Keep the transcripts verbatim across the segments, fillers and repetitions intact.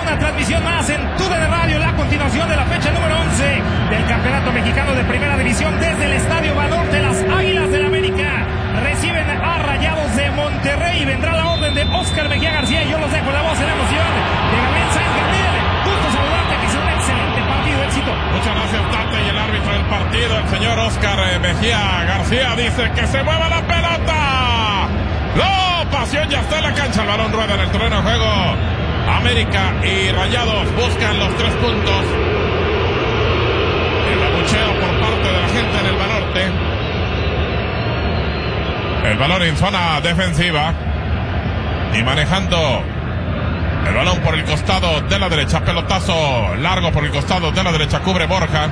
una transmisión más en T U D N Radio, la continuación de la fecha número once del Campeonato Mexicano de Primera División desde el Estadio Banorte. Las Águilas del América reciben a Rayados de Monterrey. Vendrá la orden de Oscar Mejía García y yo los dejo la voz en la emoción de Gabriel Sáenz. Gabriel, gusto saludarte, que sea un excelente partido, éxito. Muchas gracias, Tate, y el árbitro del partido, el señor Oscar Mejía García, dice que se mueva la pelota. ¡No! Pasión ya está en la cancha, el balón rueda en el terreno de juego. América y Rayados buscan los tres puntos. El abucheo por parte de la gente en el Banorte. El balón en zona defensiva y manejando el balón por el costado de la derecha. Pelotazo largo por el costado de la derecha, cubre Borja.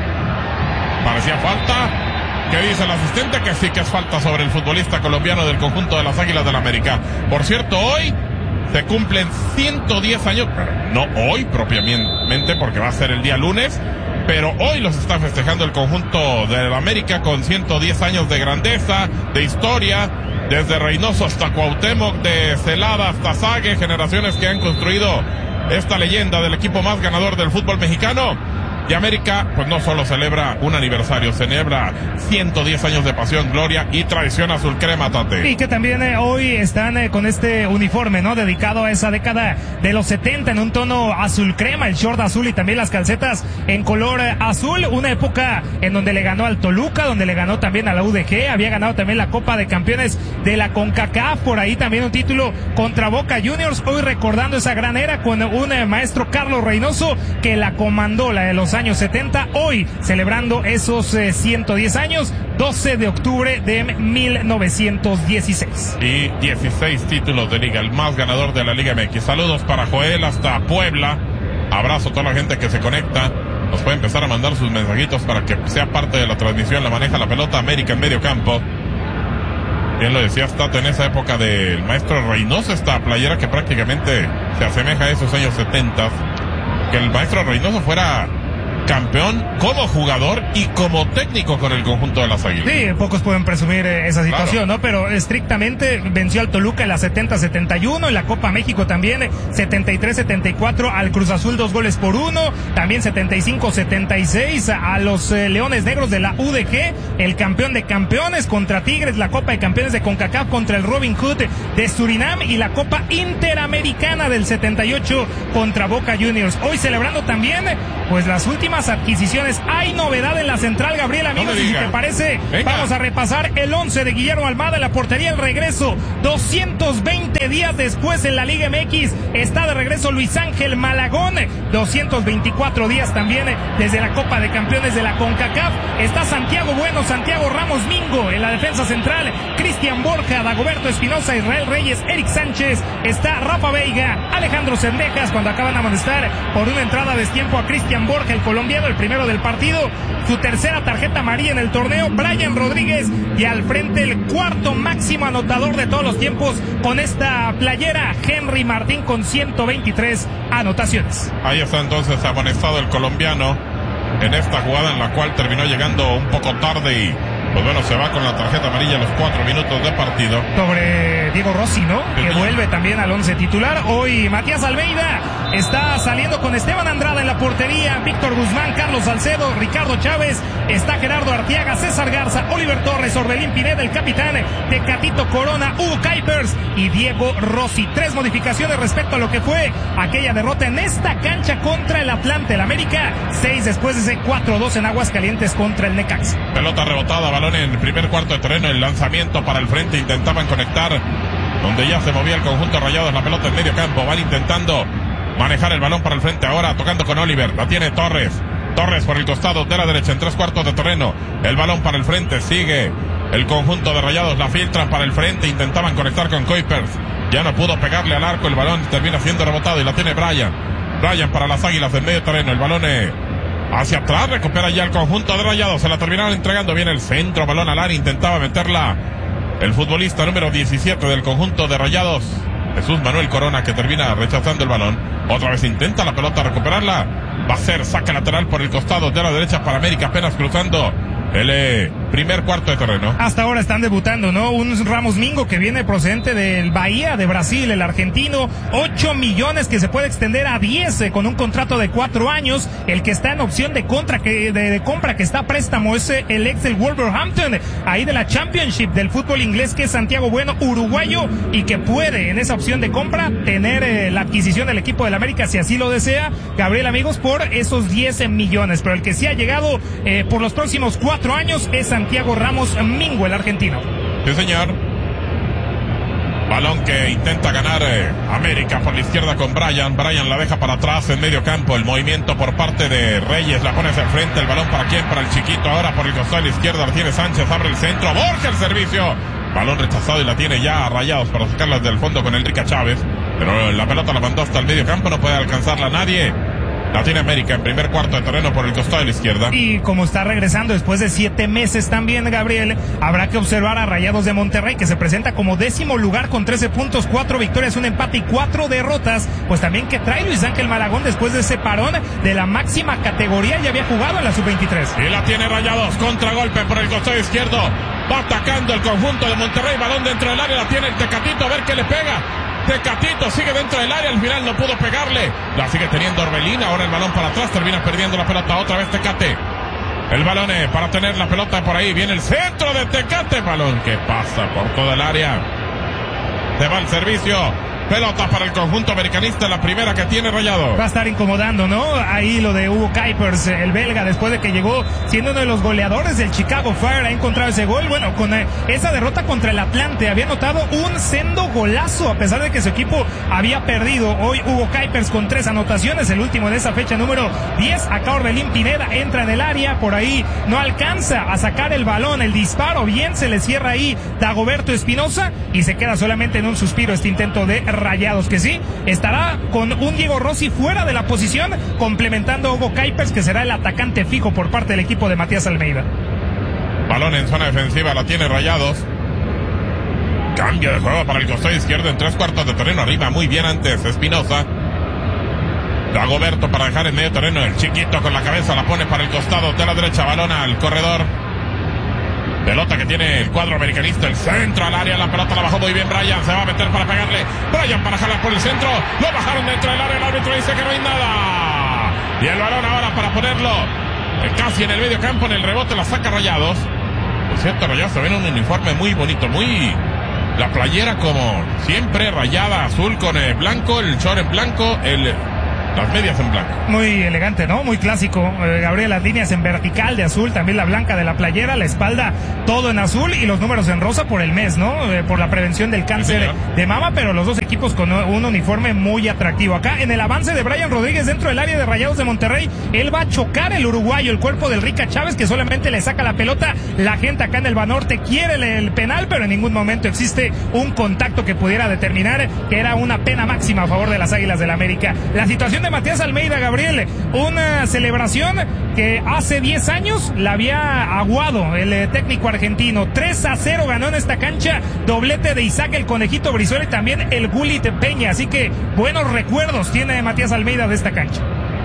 Parecía falta. ¿Qué dice el asistente? Que sí que es falta sobre el futbolista colombiano del conjunto de las Águilas del América. Por cierto, hoy se cumplen ciento diez años, pero no hoy propiamente, porque va a ser el día lunes, pero hoy los está festejando el conjunto de la América con ciento diez años de grandeza, de historia, desde Reynoso hasta Cuauhtémoc, de Celada hasta Sague, generaciones que han construido esta leyenda del equipo más ganador del fútbol mexicano. Y América, pues no solo celebra un aniversario, celebra ciento diez años de pasión, gloria y tradición azul crema, Tate. Y que también eh, hoy están eh, con este uniforme, ¿no? Dedicado a esa década de los setenta en un tono azul crema, el short azul y también las calcetas en color eh, azul. Una época en donde le ganó al Toluca, donde le ganó también a la U D G, había ganado también la Copa de Campeones de la CONCACAF, por ahí también un título contra Boca Juniors. Hoy recordando esa gran era con un eh, maestro Carlos Reynoso que la comandó, la de los años setenta, hoy celebrando esos eh, ciento diez años, doce de octubre de mil novecientos dieciséis. Y dieciséis títulos de liga, el más ganador de la Liga M X. Saludos para Joel hasta Puebla. Abrazo a toda la gente que se conecta. Nos puede empezar a mandar sus mensajitos para que sea parte de la transmisión. La maneja la pelota América en medio campo. Bien lo decía Tato, en esa época del maestro Reynoso, esta playera que prácticamente se asemeja a esos años setenta. Que el maestro Reynoso fuera campeón como jugador y como técnico con el conjunto de las Águilas. Sí, pocos pueden presumir eh, esa situación, claro, ¿no? Pero estrictamente venció al Toluca en la setenta setenta y uno, en la Copa México también, eh, setenta y tres setenta y cuatro al Cruz Azul, dos goles por uno, también setenta y cinco setenta y seis a los eh, Leones Negros de la U D G, el campeón de campeones contra Tigres, la Copa de Campeones de CONCACAF contra el Robin Hood de Surinam y la Copa Interamericana del setenta y ocho contra Boca Juniors. Hoy celebrando también, pues las últimas adquisiciones. Hay novedad en la central, Gabriel, amigos, no y si te parece, venga, vamos a repasar el once de Guillermo Almada en la portería, el regreso, doscientos veinte días después en la Liga M X, está de regreso Luis Ángel Malagón, doscientos veinticuatro días también desde la Copa de Campeones de la CONCACAF, está Santiago Bueno, Santiago Ramos Mingo en la defensa central, Cristian Borja, Dagoberto Espinosa, Israel Reyes, Eric Sánchez, está Rafa Veiga, Alejandro Sendejas, cuando acaban de amonestar por una entrada a destiempo a Cristian Borja, el colombiano, el primero del partido, su tercera tarjeta amarilla en el torneo, Brian Rodríguez, y al frente el cuarto máximo anotador de todos los tiempos con esta playera, Henry Martín, con ciento veintitrés anotaciones. Ahí está entonces amonestado el colombiano en esta jugada en la cual terminó llegando un poco tarde y pues bueno, se va con la tarjeta amarilla a los cuatro minutos de partido. Sobre Diego Rossi, ¿no? Sí, que vuelve también al once titular. Hoy Matías Almeida está saliendo con Esteban Andrada en la portería, Víctor Guzmán, Carlos Salcedo, Ricardo Chávez, está Gerardo Arteaga, César Garza, Oliver Torres, Orbelín Pineda, el capitán, Tecatito Corona, Hugo Kuipers y Diego Rossi. Tres modificaciones respecto a lo que fue aquella derrota en esta cancha contra el Atlante, el América, seis después de ese cuatro dos en Aguascalientes contra el Necaxa. Pelota rebotada, balón en el primer cuarto de terreno, el lanzamiento para el frente, intentaban conectar donde ya se movía el conjunto Rayados, la pelota en medio campo, van intentando manejar el balón para el frente, ahora tocando con Oliver, la tiene Torres, Torres por el costado de la derecha en tres cuartos de terreno, el balón para el frente, sigue el conjunto de Rayados, la filtran para el frente, intentaban conectar con Kuipers, ya no pudo pegarle al arco, el balón termina siendo rebotado y la tiene Brian, Brian para las Águilas en medio terreno, el balón es hacia atrás, recupera ya el conjunto de Rayados, se la terminaron entregando bien el centro, balón al área, intentaba meterla el futbolista número diecisiete del conjunto de Rayados, Jesús Manuel Corona, que termina rechazando el balón, otra vez intenta la pelota recuperarla, va a ser saque lateral por el costado de la derecha para América, apenas cruzando el, eh, primer cuarto de terreno. Hasta ahora están debutando, ¿no? Un Ramos Mingo que viene procedente del Bahía de Brasil, el argentino, ocho millones que se puede extender a diez eh, con un contrato de cuatro años. El que está en opción de, contra, que, de, de compra, que está a préstamo, es eh, el ex del Wolverhampton, ahí de la Championship del fútbol inglés, que es Santiago Bueno, uruguayo, y que puede en esa opción de compra tener eh, la adquisición del equipo del América si así lo desea, Gabriel, amigos, por esos diez millones. Pero el que sí ha llegado eh, por los próximos cuatro años es Santiago Ramos Mingo, el argentino. Sí, señor. Balón que intenta ganar eh, América por la izquierda con Brian. Brian la deja para atrás en medio campo. El movimiento por parte de Reyes. La pone hacia el frente. El balón para quién? Para el chiquito. Ahora por el costado de la izquierda la tiene Sánchez. Abre el centro. Borja el servicio. Balón rechazado y la tiene ya a Rayados para sacarla desde el fondo con Enrique Chávez. Pero la pelota la mandó hasta el medio campo. No puede alcanzarla nadie. La tiene América en primer cuarto de terreno por el costado de la izquierda. Y como está regresando después de siete meses también, Gabriel, habrá que observar a Rayados de Monterrey, que se presenta como décimo lugar con trece puntos, cuatro victorias, un empate y cuatro derrotas. Pues también que trae Luis Ángel Malagón después de ese parón de la máxima categoría, ya había jugado en la sub veintitrés. Y la tiene Rayados, contragolpe por el costado izquierdo. Va atacando el conjunto de Monterrey, balón dentro del área, la tiene el Tecatito, a ver qué le pega. Tecatito sigue dentro del área, al final no pudo pegarle. La sigue teniendo Orbelín, ahora el balón para atrás, termina perdiendo la pelota otra vez Tecate. El balón eh, para tener la pelota por ahí, viene el centro de Tecate, balón que pasa por toda el área. Se va el servicio. Pelota para el conjunto americanista, la primera que tiene Rayado. Va a estar incomodando, ¿no? Ahí lo de Hugo Kuipers, el belga, después de que llegó siendo uno de los goleadores del Chicago Fire, ha encontrado ese gol. Bueno, con eh, esa derrota contra el Atlante, había notado un sendo golazo, a pesar de que su equipo había perdido. Hoy Hugo Kuipers con tres anotaciones, el último de esa fecha número diez. Acá Orbelín Pineda entra en el área, por ahí no alcanza a sacar el balón, el disparo, bien se le cierra ahí Dagoberto Espinosa, y se queda solamente en un suspiro este intento de Rayados, que sí, estará con un Diego Rossi fuera de la posición, complementando a Hugo Kuipers, que será el atacante fijo por parte del equipo de Matías Almeida. Balón en zona defensiva, la tiene Rayados. Cambio de juego para el costado izquierdo en tres cuartos de terreno, arriba muy bien antes Espinosa. Dagoberto para dejar en medio terreno, el chiquito con la cabeza la pone para el costado de la derecha, balón al corredor. Pelota que tiene el cuadro americanista, el centro al área, la pelota la bajó muy bien Brian, se va a meter para pegarle, Brian para jalar por el centro, lo bajaron dentro del área, el árbitro dice que no hay nada, y el balón ahora para ponerlo casi en el medio campo, en el rebote la saca Rayados. Por cierto, Rayados se ve en un uniforme muy bonito, muy, la playera como siempre, rayada azul con eh, blanco, el short en blanco, el... las medias en blanco. Muy elegante, ¿no? Muy clásico. Eh, Gabriel, las líneas en vertical de azul, también la blanca de la playera, la espalda todo en azul y los números en rosa por el mes, ¿no? Eh, por la prevención del cáncer sí, de mama, pero los dos equipos con un uniforme muy atractivo. Acá en el avance de Brian Rodríguez dentro del área de Rayados de Monterrey, él va a chocar el uruguayo, el cuerpo del Rica Chávez, que solamente le saca la pelota. La gente acá en el Banorte quiere el, el penal, pero en ningún momento existe un contacto que pudiera determinar que era una pena máxima a favor de las Águilas del América. La situación de Matías Almeida, Gabriel, una celebración que hace diez años la había aguado el eh, técnico argentino. tres a cero ganó en esta cancha, doblete de Isaac el Conejito Brizuela y también el Gulit Peña, así que buenos recuerdos tiene Matías Almeida de esta cancha.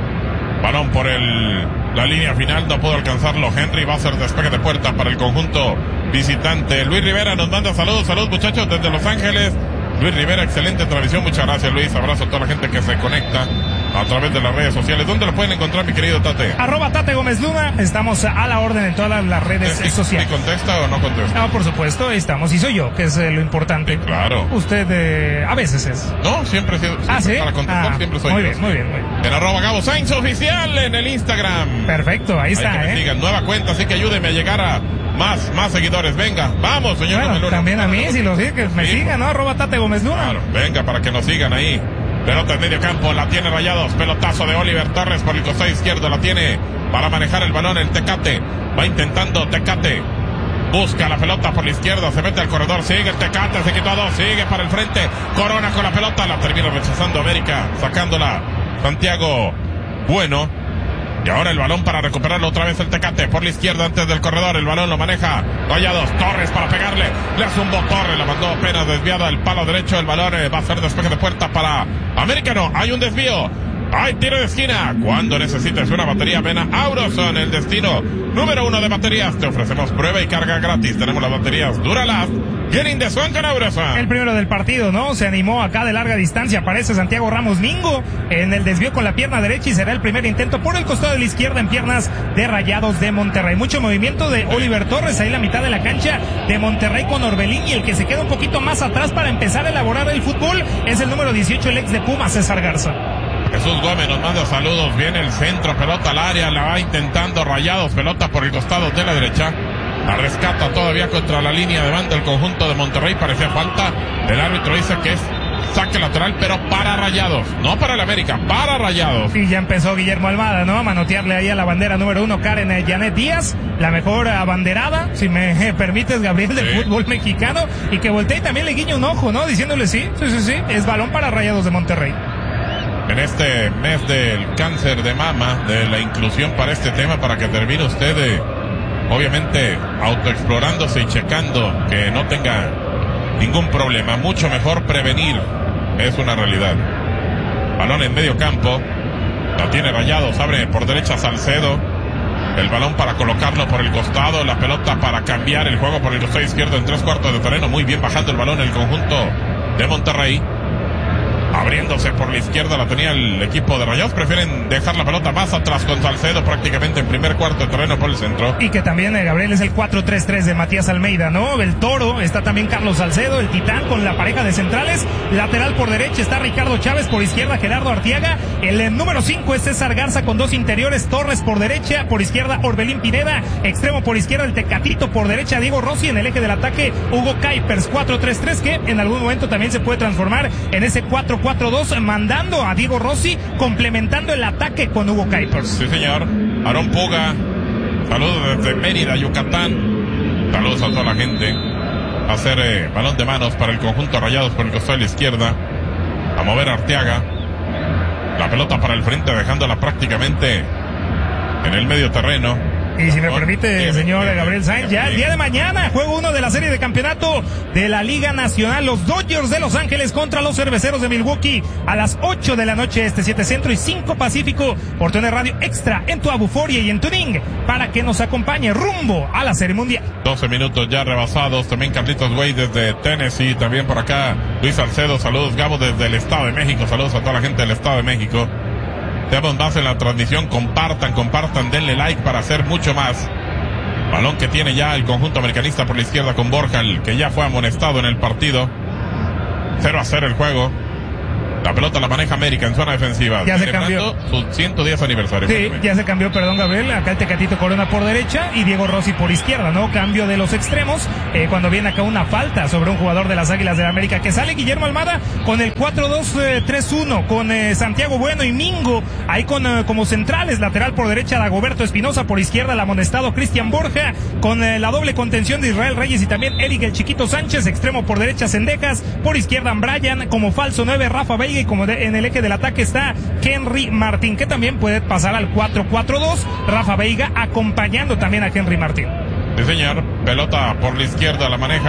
Balón por el, la línea final, no pudo alcanzarlo Henry, va a ser despegue de puerta para el conjunto visitante. Luis Rivera nos manda saludos, saludos muchachos desde Los Ángeles. Luis Rivera, excelente transmisión, muchas gracias Luis, abrazo a toda la gente que se conecta a través de las redes sociales. ¿Dónde lo pueden encontrar, mi querido Tate? Arroba Tate Gómez Luna, estamos a la orden en todas las redes ¿Sí, sociales. ¿Sí contesta o no contesta? No, por supuesto, ahí estamos, y soy yo, que es eh, lo importante. Sí, claro. Usted, eh, a veces es. No, siempre he sido, siempre, ah, ¿sí? para contestar ah, siempre soy muy yo. Bien, muy bien, muy bien. En arroba Gabo Sainz Oficial en el Instagram. Perfecto, ahí está, Hay que eh. me sigan, nueva cuenta, así que ayúdenme a llegar a más, más seguidores. Venga, vamos, señor bueno, Gómez Luna. también a mí, si lo sigue, que me sí, sigan, ¿no? Arroba Tate Gómez Luna. Claro, venga, para que nos sigan ahí. Pelota en medio campo, la tiene Rayados, pelotazo de Oliver Torres por el costado izquierdo, la tiene para manejar el balón el Tecate, va intentando Tecate, busca la pelota por la izquierda, se mete al corredor, sigue el Tecate, se quitó a dos, sigue para el frente, Corona con la pelota, la termina rechazando América, sacándola Santiago Bueno. Y ahora el balón para recuperarlo otra vez el Tecate por la izquierda antes del corredor. El balón lo maneja Rayados. Torres para pegarle. Le zumbó Torres. La mandó apenas desviada al palo derecho. El balón eh, va a ser despeje de puerta para América. No, hay un desvío. Hay tiro de esquina. Cuando necesites una batería, ven a Auroson, el destino número uno de baterías. Te ofrecemos prueba y carga gratis. Tenemos las baterías Duralast. Getting the Swan con Auroson. El primero del partido, ¿no? Se animó acá de larga distancia. Aparece Santiago Ramos Mingo en el desvío con la pierna derecha y será el primer intento por el costado de la izquierda en piernas de Rayados de Monterrey. Mucho movimiento de Oliver Torres ahí en la mitad de la cancha de Monterrey con Orbelín, y el que se queda un poquito más atrás para empezar a elaborar el fútbol es el número dieciocho, el ex de Pumas, César Garza. Jesús Gómez nos manda saludos. Viene el centro, pelota al área, la va intentando Rayados, pelota por el costado de la derecha. La rescata todavía contra la línea de banda el conjunto de Monterrey. Parecía falta. El árbitro dice que es saque lateral, pero para Rayados, no para el América, para Rayados. Y ya empezó Guillermo Almada, ¿no? A manotearle ahí a la bandera número uno, Karen Janet Díaz, la mejor abanderada, si me permites, Gabriel, del sí. fútbol mexicano, y que voltea y también le guiña un ojo, ¿no? Diciéndole sí, sí, sí, sí, es balón para Rayados de Monterrey. En este mes del cáncer de mama, de la inclusión para este tema, para que termine usted, eh, obviamente, autoexplorándose y checando que no tenga ningún problema. Mucho mejor prevenir, es una realidad. Balón en medio campo, la tiene Rayados, abre por derecha Salcedo, el balón para colocarlo por el costado, la pelota para cambiar el juego por el costado izquierdo en tres cuartos de terreno, muy bien bajando el balón el conjunto de Monterrey. Abriéndose por la izquierda la tenía el equipo de Rayados. Prefieren dejar la pelota más atrás con Salcedo, prácticamente en primer cuarto de terreno por el centro. Y que también, eh, Gabriel, es el cuatro tres tres de Matías Almeida, ¿no? El Toro, está también Carlos Salcedo, el Titán con la pareja de centrales. Lateral por derecha está Ricardo Chávez, por izquierda Gerardo Artiaga. El eh, número cinco es César Garza con dos interiores, Torres por derecha, por izquierda Orbelín Pineda. Extremo por izquierda el Tecatito, por derecha Diego Rossi. En el eje del ataque Hugo Kuipers, cuatro tres tres, que en algún momento también se puede transformar en ese cuatro cuatro dos, mandando a Diego Rossi, complementando el ataque con Hugo Kuipers. Sí, señor. Aarón Puga, saludos desde Mérida, Yucatán. Saludos a toda la gente. A hacer eh, balón de manos para el conjunto Rayados por el costado de la izquierda. A mover a Arteaga. La pelota para el frente, dejándola prácticamente en el medio terreno. Y si me permite, señor Gabriel Sainz, ya el día de mañana, juego uno de la serie de campeonato de la Liga Nacional, los Dodgers de Los Ángeles contra los Cerveceros de Milwaukee, a las ocho de la noche, este siete Centro y cinco Pacífico, por T N Radio Extra, en tu Abuforia y en Tuning, para que nos acompañe rumbo a la Serie Mundial. doce minutos ya rebasados, también Carlitos Güey desde Tennessee, también por acá Luis Salcedo, saludos Gabo desde el Estado de México, saludos a toda la gente del Estado de México. Tenemos más en la transmisión, compartan, compartan, denle like para hacer mucho más. Balón que tiene ya el conjunto americanista por la izquierda con Borja, el que ya fue amonestado en el partido. cero a cero el juego. La pelota la maneja América en zona defensiva. Ya se cambió. Su ciento diez aniversario. Sí, ya se cambió, perdón, Gabriel. Acá el Tecatito Corona por derecha y Diego Rossi por izquierda, ¿no? Cambio de los extremos. Eh, cuando viene acá una falta sobre un jugador de las Águilas del América, que sale Guillermo Almada con el cuatro dos tres uno, con eh, Santiago Bueno y Mingo ahí con eh, como centrales. Lateral por derecha Dagoberto Espinosa, por izquierda el amonestado Cristian Borja, con eh, la doble contención de Israel Reyes y también Eric el Chiquito Sánchez. Extremo por derecha Cendejas, por izquierda Brian, como falso nueve Rafa Veiga, y como de, en el eje del ataque está Henry Martín, que también puede pasar al cuatro cuatro dos. Rafa Veiga acompañando también a Henry Martín. Sí, señor. Pelota por la izquierda la maneja